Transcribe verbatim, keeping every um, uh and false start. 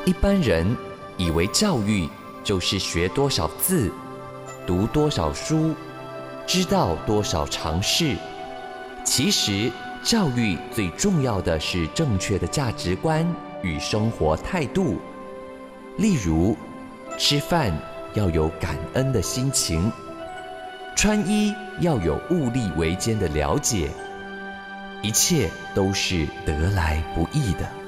一般人以为教育就是学多少字，读多少书，知道多少常识。其实，教育最重要的是正确的价值观与生活态度。例如，吃饭要有感恩的心情，穿衣要有物力维艰的了解，一切都是得来不易的。